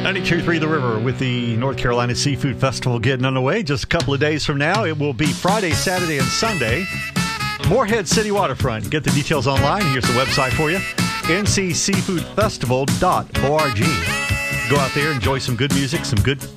92.3 The River with the North Carolina Seafood Festival getting underway. Just a couple of days from now, it will be Friday, Saturday, and Sunday. Morehead City Waterfront. Get the details online. Here's the website for you, ncseafoodfestival.org. Go out there, enjoy some good music, some good